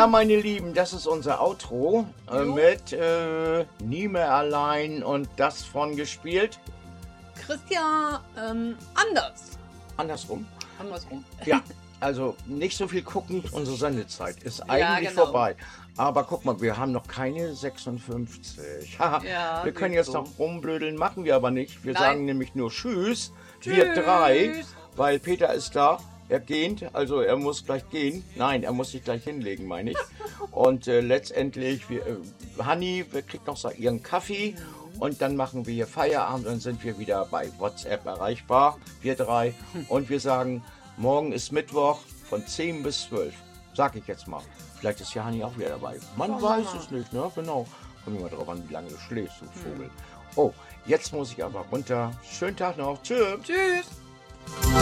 Ja, meine Lieben, das ist unser Outro mit Nie mehr allein und das von gespielt. Christian, anders. Andersrum. Andersrum. Ja, also nicht so viel gucken, unsere Sendezeit ist eigentlich genau. vorbei. Aber guck mal, wir haben noch keine 56. Ja, Wir können geht jetzt so. noch rumblödeln, machen wir aber nicht. Wir Nein. sagen nämlich nur Tschüss, wir drei, weil Peter ist da. Er gähnt, also er muss gleich gehen. Nein, er muss sich gleich hinlegen, meine ich. Und letztendlich, Hanni kriegt noch so ihren Kaffee und dann machen wir hier Feierabend und dann sind wir wieder bei WhatsApp erreichbar, wir drei. Und wir sagen, morgen ist Mittwoch von 10 bis 12. Sag ich jetzt mal. Vielleicht ist ja Hanni auch wieder dabei. Man weiß es nicht, ne? Genau. Kommt immer drauf an, wie lange du schläfst, du Vogel. Oh, jetzt muss ich aber runter. Schönen Tag noch. Tschüss. Tschüss.